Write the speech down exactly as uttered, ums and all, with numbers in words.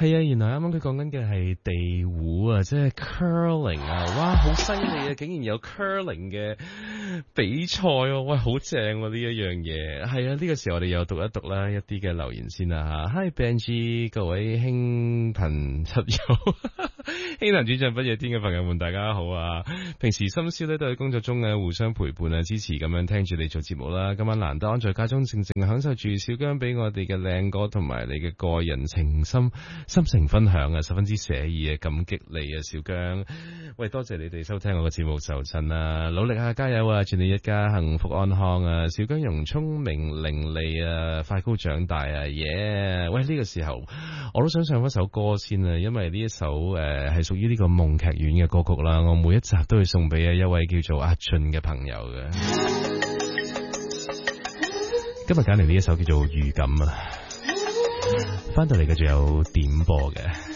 係啊，原來啱啱佢講緊嘅係地壺啊，即係 curling 啊，哇，好犀利啊！竟然有 curling 嘅比賽喎，喂，好正喎呢一樣嘢。係啊，呢、這個時候我哋又讀一讀啦一啲嘅留言先啦吓。Hi Benji，各位兄朋七友，輕談轉賬不夜天嘅朋友們，大家好啊！平時深宵咧都喺工作中啊，互相陪伴啊，支持咁樣聽住你做節目啦。今晚難得安在家中靜靜享受住小姜俾我哋嘅靚歌同埋你嘅個人情深心情分享啊，十分之寫意啊，感激你啊，小姜。喂，多謝你哋收聽我嘅節目就親啊，努力下加油啊，祝你一家幸福安康啊，小姜容聰明伶俐啊，快高長大啊，耶、yeah！ 喂，呢、這個時候我都想唱一首歌先啊，因為呢一首誒係屬於呢個夢劇院嘅歌曲啦，我每一集都會送俾一位叫做阿俊嘅朋友嘅。今日揀嚟呢一首叫做預感啊，翻到嚟嘅仲有點播嘅。